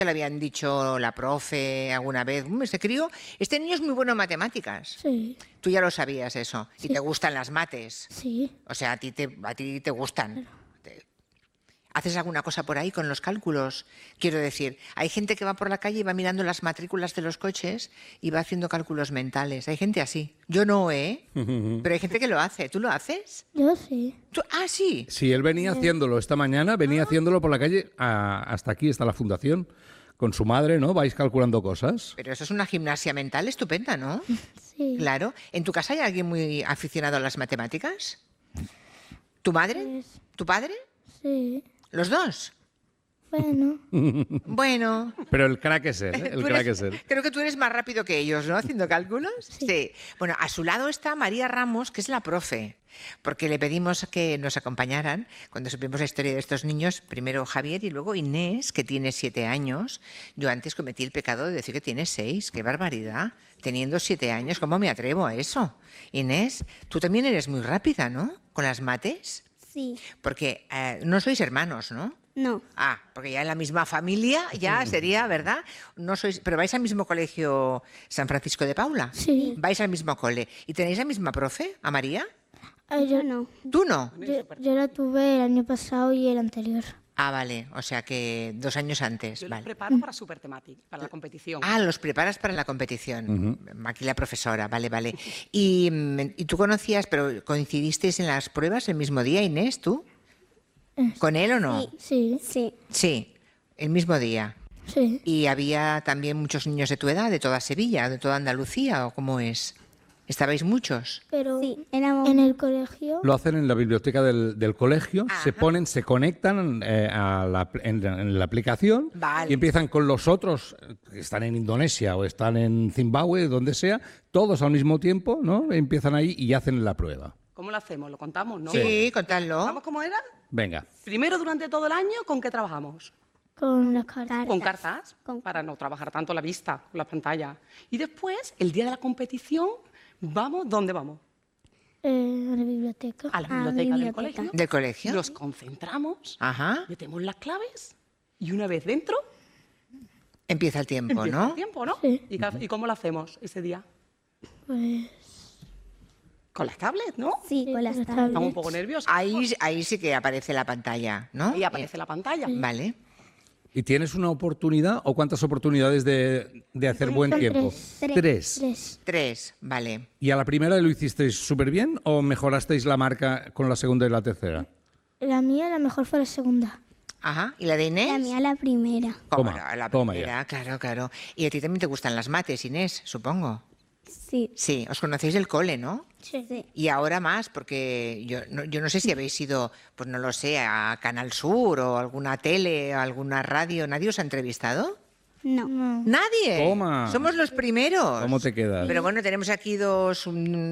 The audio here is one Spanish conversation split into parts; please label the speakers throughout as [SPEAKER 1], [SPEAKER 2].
[SPEAKER 1] Te lo habían dicho la profe alguna vez. Este niño es muy bueno en matemáticas.
[SPEAKER 2] Sí.
[SPEAKER 1] Tú ya lo sabías eso.
[SPEAKER 2] Sí.
[SPEAKER 1] Y te gustan las mates.
[SPEAKER 2] Sí.
[SPEAKER 1] O sea, a ti te gustan. ¿Haces alguna cosa por ahí con los cálculos? Quiero decir, hay gente que va por la calle y va mirando las matrículas de los coches y va haciendo cálculos mentales. Hay gente así. Yo no, ¿eh? Pero hay gente que lo hace. ¿Tú lo haces?
[SPEAKER 2] Yo sí.
[SPEAKER 1] Ah, sí.
[SPEAKER 3] Sí, él venía haciéndolo esta mañana, venía haciéndolo por la calle hasta aquí, hasta la fundación, con su madre, ¿no? Vais calculando cosas.
[SPEAKER 1] Pero eso es una gimnasia mental estupenda, ¿no?
[SPEAKER 2] Sí.
[SPEAKER 1] Claro. ¿En tu casa hay alguien muy aficionado a las matemáticas? ¿Tu madre?
[SPEAKER 2] Pues,
[SPEAKER 1] ¿Tu padre?
[SPEAKER 2] sí.
[SPEAKER 1] ¿Los dos?
[SPEAKER 2] Bueno.
[SPEAKER 1] Bueno.
[SPEAKER 3] Pero el crack es él, ¿eh? El crack es él.
[SPEAKER 1] Creo que tú eres más rápido que ellos, ¿no? Haciendo cálculos. Sí. Bueno, a su lado está María Ramos, que es la profe, porque le pedimos que nos acompañaran cuando supimos la historia de estos niños, primero Javier y luego Inés, que tiene 7 años. Yo antes cometí el pecado de decir que tiene 6. ¡Qué barbaridad! Teniendo 7 años, ¿cómo me atrevo a eso? Inés, tú también eres muy rápida, ¿no? Con las mates.
[SPEAKER 4] Sí.
[SPEAKER 1] Porque no sois hermanos, ¿no?
[SPEAKER 4] No.
[SPEAKER 1] Ah, porque ya en la misma familia ya sería, ¿verdad? No sois, pero vais al mismo colegio San Francisco de Paula.
[SPEAKER 2] Sí.
[SPEAKER 1] Vais al mismo cole. ¿Y tenéis la misma profe, a María?
[SPEAKER 2] Yo
[SPEAKER 4] no.
[SPEAKER 1] ¿Tú no?
[SPEAKER 2] Yo la tuve el año pasado y el anterior.
[SPEAKER 1] Ah, vale. O sea que 2 años antes.
[SPEAKER 5] Yo los
[SPEAKER 1] Vale.
[SPEAKER 5] preparo para Supertematic, para la competición.
[SPEAKER 1] Ah, los preparas para la competición. Aquí la profesora, vale, vale. Y tú conocías, pero coincidisteis en las pruebas el mismo día, Inés, ¿tú? ¿Con él o no?
[SPEAKER 2] Sí.
[SPEAKER 4] Sí.
[SPEAKER 1] Sí, el mismo día.
[SPEAKER 2] Sí.
[SPEAKER 1] ¿Y había también muchos niños de tu edad, de toda Sevilla, de toda Andalucía, o cómo es? ¿Estabais muchos?
[SPEAKER 2] Pero
[SPEAKER 4] Sí, éramos...
[SPEAKER 2] en el colegio.
[SPEAKER 3] Lo hacen en la biblioteca del colegio,
[SPEAKER 1] Ajá.
[SPEAKER 3] se conectan en la aplicación
[SPEAKER 1] Vale.
[SPEAKER 3] y empiezan con los otros que están en Indonesia o están en Zimbabue, donde sea, todos al mismo tiempo, ¿no? Empiezan ahí y hacen la prueba.
[SPEAKER 5] ¿Cómo lo hacemos? ¿Lo contamos, no?
[SPEAKER 1] Sí, contadlo.
[SPEAKER 5] ¿Vamos cómo era?
[SPEAKER 3] Venga.
[SPEAKER 5] Primero, durante todo el año, ¿con qué trabajamos?
[SPEAKER 2] Con las cartas.
[SPEAKER 5] Con cartas,
[SPEAKER 4] Con-
[SPEAKER 5] para no trabajar tanto la vista, con la pantalla. Y después, el día de la competición, ¿vamos? ¿Dónde vamos?
[SPEAKER 2] A la biblioteca.
[SPEAKER 5] A la
[SPEAKER 4] A la
[SPEAKER 5] biblioteca del
[SPEAKER 4] biblioteca.
[SPEAKER 5] colegio.
[SPEAKER 1] ¿Del colegio?
[SPEAKER 5] Nos concentramos,
[SPEAKER 1] Ajá.
[SPEAKER 5] metemos las claves y una vez dentro,
[SPEAKER 1] Empieza el tiempo,
[SPEAKER 5] empieza
[SPEAKER 1] ¿no?
[SPEAKER 5] el tiempo, ¿no?
[SPEAKER 2] Sí.
[SPEAKER 5] ¿Y cómo lo hacemos ese día?
[SPEAKER 2] Pues
[SPEAKER 5] Con las tablets, ¿no?
[SPEAKER 4] Sí, con las
[SPEAKER 2] las
[SPEAKER 4] tablets.
[SPEAKER 5] Estamos un poco nerviosos.
[SPEAKER 1] Ahí sí que aparece la pantalla, ¿no?
[SPEAKER 5] Ahí aparece la pantalla.
[SPEAKER 1] Vale.
[SPEAKER 3] ¿Y tienes una oportunidad o cuántas oportunidades de hacer buen
[SPEAKER 2] son
[SPEAKER 3] tiempo?
[SPEAKER 2] tres.
[SPEAKER 3] 3.
[SPEAKER 1] 3, vale.
[SPEAKER 3] ¿Y a la primera lo hicisteis súper bien o mejorasteis la marca con la segunda y la tercera?
[SPEAKER 2] La mía, la mejor fue la segunda.
[SPEAKER 1] Ajá. ¿Y la de Inés?
[SPEAKER 4] La mía la primera.
[SPEAKER 1] ¿Cómo
[SPEAKER 3] Toma,
[SPEAKER 1] no? La
[SPEAKER 3] toma
[SPEAKER 1] primera, claro, claro. Y a ti también te gustan las mates, Inés, supongo.
[SPEAKER 4] Sí.
[SPEAKER 1] Sí, os conocéis del cole, ¿no?
[SPEAKER 4] Sí.
[SPEAKER 1] Y ahora más, porque yo no sé si habéis ido, pues no lo sé, a Canal Sur o alguna tele, o alguna radio. ¿Nadie os ha entrevistado?
[SPEAKER 4] No.
[SPEAKER 1] ¡Nadie!
[SPEAKER 3] Toma.
[SPEAKER 1] Somos los primeros.
[SPEAKER 3] ¿Cómo te quedas?
[SPEAKER 1] Pero bueno, tenemos aquí dos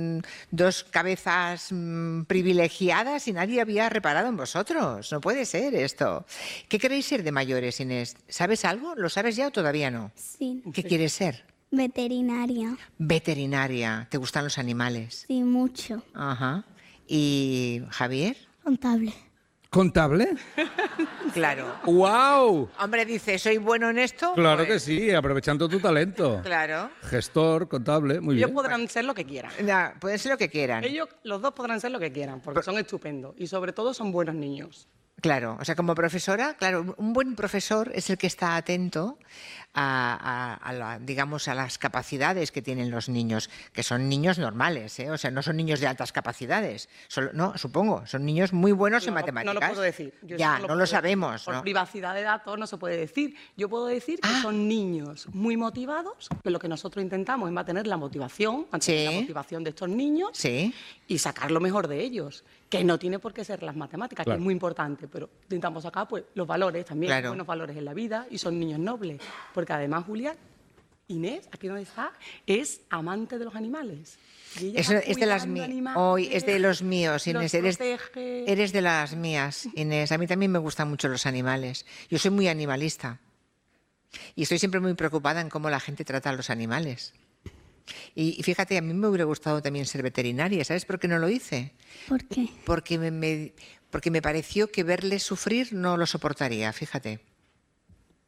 [SPEAKER 1] cabezas privilegiadas y nadie había reparado en vosotros. No puede ser esto. ¿Qué queréis ser de mayores, Inés? ¿Sabes algo? ¿Lo sabes ya o todavía no?
[SPEAKER 4] Sí.
[SPEAKER 1] ¿Qué quieres ser?
[SPEAKER 4] Veterinaria.
[SPEAKER 1] Veterinaria. ¿Te gustan los animales?
[SPEAKER 4] Sí, mucho.
[SPEAKER 1] Ajá. ¿Y Javier?
[SPEAKER 2] Contable.
[SPEAKER 3] ¿Contable?
[SPEAKER 1] Claro.
[SPEAKER 3] ¡Wow!
[SPEAKER 1] Hombre, dice, ¿soy bueno en esto?
[SPEAKER 3] Claro que
[SPEAKER 1] Pues,
[SPEAKER 3] sí, aprovechando tu talento.
[SPEAKER 1] Claro.
[SPEAKER 3] Gestor, contable, muy
[SPEAKER 5] Ellos
[SPEAKER 3] bien.
[SPEAKER 5] podrán ser lo que quieran.
[SPEAKER 1] Ya, pueden ser lo que quieran.
[SPEAKER 5] Ellos, los dos podrán ser lo que quieran, porque son estupendos. Y sobre todo son buenos niños.
[SPEAKER 1] Claro, o sea, como profesora, claro, un buen profesor es el que está atento digamos, a las capacidades que tienen los niños, que son niños normales, ¿eh? O sea, no son niños de altas capacidades. No, supongo, son niños muy buenos en matemáticas.
[SPEAKER 5] No lo puedo decir. Yo
[SPEAKER 1] Ya,
[SPEAKER 5] eso
[SPEAKER 1] no
[SPEAKER 5] puedo
[SPEAKER 1] lo
[SPEAKER 5] decir.
[SPEAKER 1] sabemos,
[SPEAKER 5] Por
[SPEAKER 1] ¿no?
[SPEAKER 5] privacidad de datos no se puede decir. Yo puedo decir que son niños muy motivados, que lo que nosotros intentamos es mantener la motivación, mantener
[SPEAKER 1] Sí.
[SPEAKER 5] la motivación de estos niños
[SPEAKER 1] Sí.
[SPEAKER 5] y sacar lo mejor de ellos. Que no tiene por qué ser las matemáticas,
[SPEAKER 3] Claro.
[SPEAKER 5] que es muy importante, pero intentamos sacar pues, los valores también,
[SPEAKER 1] Claro.
[SPEAKER 5] buenos valores en la vida, y son niños nobles. Porque además, Julia, Inés, aquí donde está, es amante de los animales. Y ella
[SPEAKER 1] Es
[SPEAKER 5] va
[SPEAKER 1] de las
[SPEAKER 5] cuidando
[SPEAKER 1] mías. Hoy es de los míos, Inés.
[SPEAKER 5] los protege.
[SPEAKER 1] Eres de las mías, Inés. A mí también me gustan mucho los animales. Yo soy muy animalista. Y estoy siempre muy preocupada en cómo la gente trata a los animales. Y fíjate, a mí me hubiera gustado también ser veterinaria. ¿Sabes por qué no lo hice?
[SPEAKER 4] ¿Por qué?
[SPEAKER 1] Porque me pareció que verles sufrir no lo soportaría, fíjate.